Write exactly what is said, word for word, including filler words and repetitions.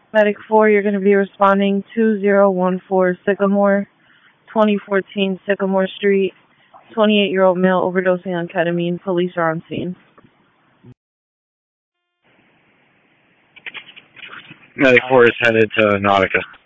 Medic four, you're going to be responding two zero one four Sycamore, twenty fourteen Sycamore Street, twenty-eight-year-old male overdosing on ketamine. Police are on scene. Medic four is headed to Nautica.